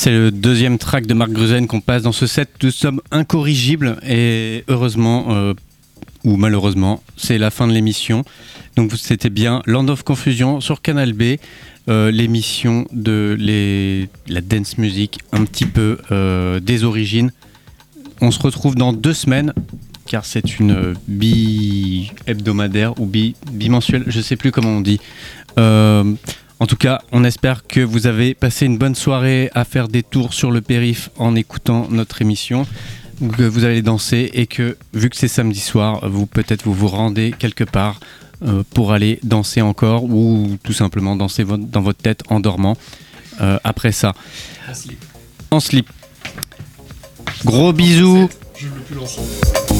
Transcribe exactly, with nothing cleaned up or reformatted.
C'est le deuxième track de Mark Grusen qu'on passe dans ce set. Nous sommes incorrigibles et heureusement, euh, ou malheureusement, c'est la fin de l'émission. Donc c'était bien Land of Confusion sur Canal B, euh, l'émission de les, la dance music un petit peu euh, des origines. On se retrouve dans deux semaines, car c'est une bi-hebdomadaire ou bi- bimensuelle, je ne sais plus comment on dit. Euh, En tout cas, on espère que vous avez passé une bonne soirée à faire des tours sur le périph' en écoutant notre émission, que vous allez danser et que, vu que c'est samedi soir, vous peut-être vous vous rendez quelque part euh, pour aller danser encore ou tout simplement danser vo- dans votre tête en dormant. Euh, après ça, En slip. en slip. Gros bisous. Je ne veux plus l'ensemble.